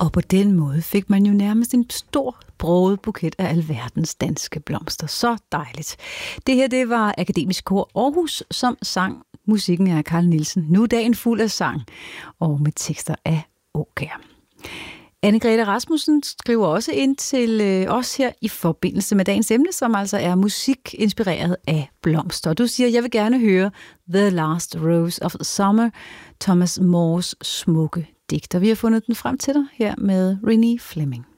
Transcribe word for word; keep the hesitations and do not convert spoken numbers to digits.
Og på den måde fik man jo nærmest en stor broget buket af alverdens danske blomster. Så dejligt. Det her, det var Akademisk Kor Aarhus, som sang musikken af Carl Nielsen. Nu er dagen fuld af sang, og med tekster af Aakjær. Anne-Grethe Rasmussen skriver også ind til øh, os her i forbindelse med dagens emne, som altså er musik inspireret af blomster. Du siger, jeg vil gerne høre The Last Rose of the Summer, Thomas Moores smukke digter. Vi har fundet den frem til dig her med Renée Fleming.